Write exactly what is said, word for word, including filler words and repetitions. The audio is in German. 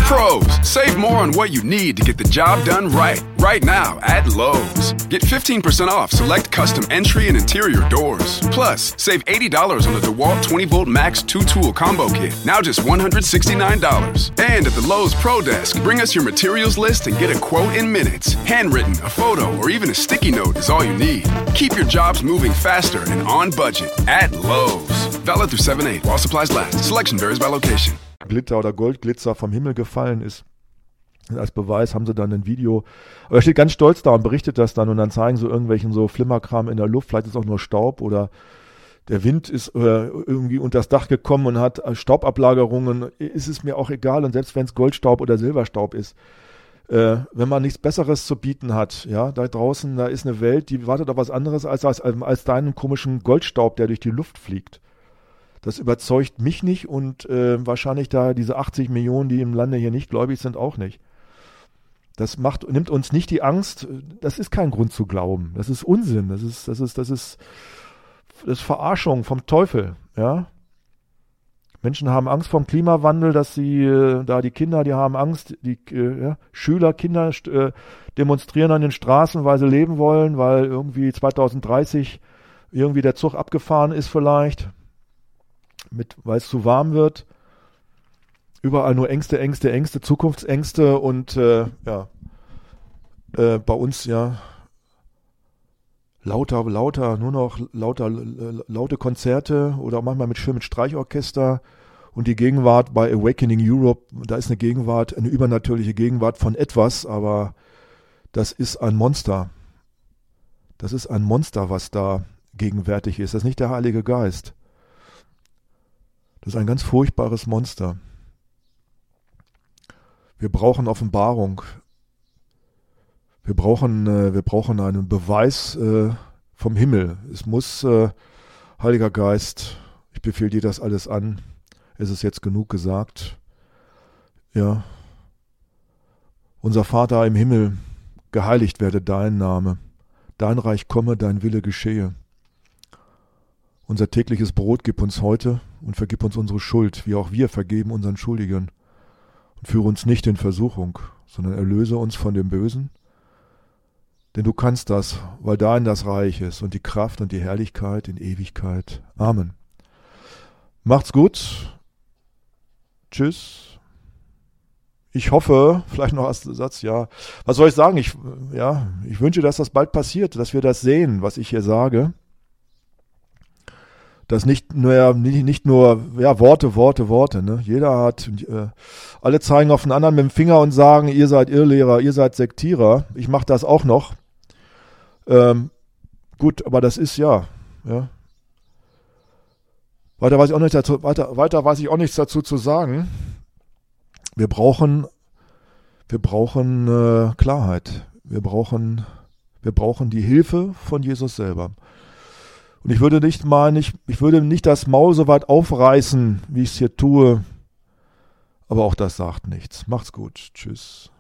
Pros, save more on what you need to get the job done right. Right now at Lowe's. Get fifteen percent off select custom entry and interior doors. Plus, save eighty dollars on the DeWalt twenty volt Max two tool combo kit. Now just one hundred sixty-nine dollars. And at the Lowe's Pro Desk, bring us your materials list and get a quote in minutes. Handwritten, a photo, or even a sticky note is all you need. Keep your jobs moving faster and on budget at Lowe's. Valid through seven eight while supplies last. Selection varies by location. Glitter oder Goldglitzer vom Himmel gefallen ist. Und als Beweis haben sie dann ein Video. Aber er steht ganz stolz da und berichtet das dann und dann zeigen sie irgendwelchen so Flimmerkram in der Luft. Vielleicht ist auch nur Staub oder der Wind ist äh, irgendwie unter das Dach gekommen und hat äh, Staubablagerungen. Ist es mir auch egal. Und selbst wenn es Goldstaub oder Silberstaub ist, äh, wenn man nichts Besseres zu bieten hat, ja, da draußen, da ist eine Welt, die wartet auf was anderes als, als, als deinen komischen Goldstaub, der durch die Luft fliegt. Das überzeugt mich nicht und äh, wahrscheinlich da diese achtzig Millionen, die im Lande hier nicht gläubig sind, auch nicht. Das macht, nimmt uns nicht die Angst. Das ist kein Grund zu glauben. Das ist Unsinn. Das ist, das ist, das ist, das ist Verarschung vom Teufel. Ja? Menschen haben Angst vom Klimawandel, dass sie äh, da die Kinder, die haben Angst, die äh, ja, Schüler, Kinder äh, demonstrieren an den Straßen, weil sie leben wollen, weil irgendwie zwanzig dreißig irgendwie der Zug abgefahren ist vielleicht. Mit, weil es zu warm wird, überall nur Ängste, Ängste, Ängste, Zukunftsängste und äh, ja, äh, bei uns ja lauter, lauter, nur noch lauter, laute Konzerte oder manchmal mit schön mit Streichorchester und die Gegenwart bei Awakening Europe, da ist eine Gegenwart, eine übernatürliche Gegenwart von etwas, aber das ist ein Monster. Das ist ein Monster, was da gegenwärtig ist. Das ist nicht der Heilige Geist. Das ist ein ganz furchtbares Monster. Wir brauchen Offenbarung. Wir brauchen, äh, wir brauchen einen Beweis äh, vom Himmel. Es muss, äh, Heiliger Geist, ich befehle dir das alles an. Es ist jetzt genug gesagt. Ja. Unser Vater im Himmel, geheiligt werde dein Name. Dein Reich komme, dein Wille geschehe. Unser tägliches Brot gib uns heute und vergib uns unsere Schuld, wie auch wir vergeben unseren Schuldigen. Und führe uns nicht in Versuchung, sondern erlöse uns von dem Bösen. Denn du kannst das, weil dein das Reich ist und die Kraft und die Herrlichkeit in Ewigkeit. Amen. Macht's gut. Tschüss. Ich hoffe, vielleicht noch als Satz, ja. Was soll ich sagen? Ich, ja, ich wünsche, dass das bald passiert, dass wir das sehen, was ich hier sage. Das nicht nur, nicht, nicht nur ja, Worte, Worte, Worte. Ne? Jeder hat, äh, alle zeigen auf den anderen mit dem Finger und sagen, ihr seid Irrlehrer, ihr seid Sektierer. Ich mache das auch noch. Ähm, gut, aber das ist ja. ja. Weiter weiß ich auch nicht dazu, weiter, weiter weiß ich auch nichts dazu zu sagen. Wir brauchen, wir brauchen äh, Klarheit. Wir brauchen, wir brauchen die Hilfe von Jesus selber. Und ich würde nicht mal nicht, ich würde nicht das Maul so weit aufreißen, wie ich es hier tue. Aber auch das sagt nichts. Macht's gut. Tschüss.